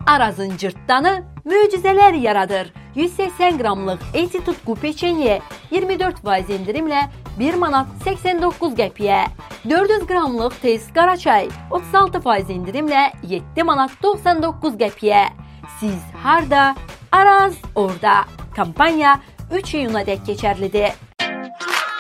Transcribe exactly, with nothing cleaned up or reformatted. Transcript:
Arazın cırtdanı möcüzələr yaradır. yüz səksən qramlıq Eti Tutku peçenye iyirmi dörd faiz indirimlə bir manat səksən doqquz qəpiyə. dörd yüz qramlıq tez qara çay otuz altı faiz indirimlə yeddi manat doxsan doqquz qəpiyə. Siz harda? Araz orada. Kampanya üç iyuna dək keçərlidir.